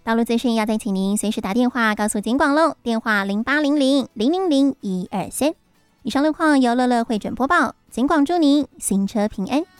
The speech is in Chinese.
道路资讯要再请您随时打电话告诉警广喽，电话0800-000-123。以上路况由乐乐会诊播报，警广祝您行车平安。